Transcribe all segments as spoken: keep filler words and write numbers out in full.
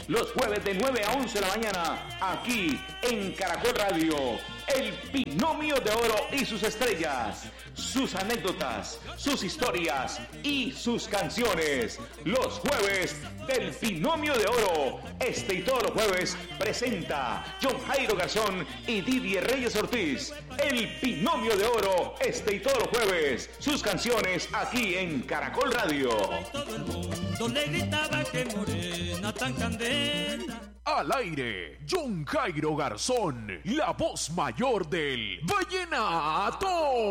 los jueves de nueve a once de la mañana, aquí en Caracol Radio. El Binomio de Oro y sus estrellas, sus anécdotas, sus historias y sus canciones. Los jueves del Binomio de Oro. Este y todos los jueves presenta John Jairo Garzón y Didier Reyes Ortiz. El Binomio de Oro, este y todos los jueves. Sus canciones aquí en Caracol Radio. Todo el mundo le gritaba que morena tan candela. Al aire, John Jairo Garzón, la voz mayor del vallenato.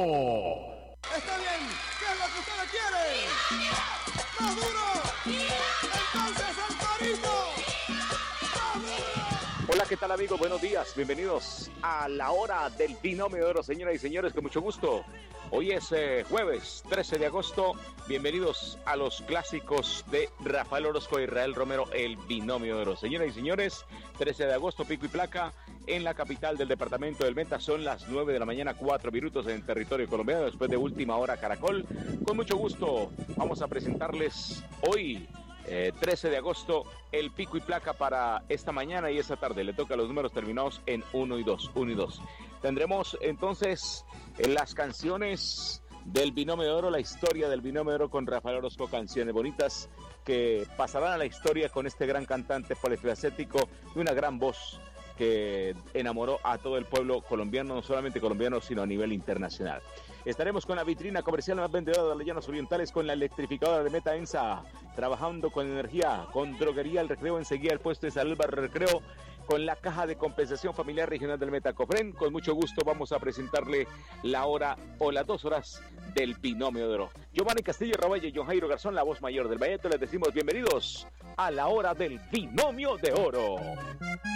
Está bien, ¿qué es lo que ustedes quieren? ¡Más duro! ¡Entonces el torito! ¡Más duro! Hola, ¿qué tal, amigos? Buenos días, bienvenidos a la hora del Binomio de Oro, señoras y señores, con mucho gusto. Hoy es eh, jueves trece de agosto, bienvenidos a los clásicos de Rafael Orozco e Israel Romero, el Binomio de Oro. Señoras y señores, trece de agosto, pico y placa, en la capital del departamento del Meta, son las nueve de la mañana, cuatro minutos en territorio colombiano, después de Última Hora Caracol. Con mucho gusto vamos a presentarles hoy, Eh, trece de agosto, el pico y placa para esta mañana y esta tarde. Le toca los números terminados en uno y dos, uno y dos. Tendremos entonces en las canciones del Binomio de Oro, la historia del Binomio de Oro con Rafael Orozco, canciones bonitas que pasarán a la historia con este gran cantante polifacético y una gran voz que enamoró a todo el pueblo colombiano, no solamente colombiano, sino a nivel internacional. Estaremos con la vitrina comercial más vendedora de los llanos orientales, con la electrificadora de Meta Ensa, trabajando con energía, con droguería El Recreo, enseguida el puesto de salud Barrio Recreo, con la caja de compensación familiar regional del Metacofren. Con mucho gusto vamos a presentarle la hora o las dos horas del Binomio de Oro. Giovanni Castillo Raballe y John Jairo Garzón, la voz mayor del vallenato, les decimos bienvenidos a la hora del Binomio de Oro.